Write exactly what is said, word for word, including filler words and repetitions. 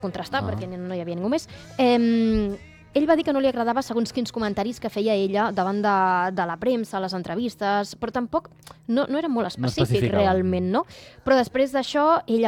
contrastar, perquè no hi havia ningú més. Eh, ell va dir que no li agradava segons quins comentaris que feia ella davant de, de la premsa, les entrevistes, però tampoc no, no era molt específic, No realment, no? Però després d'això, ella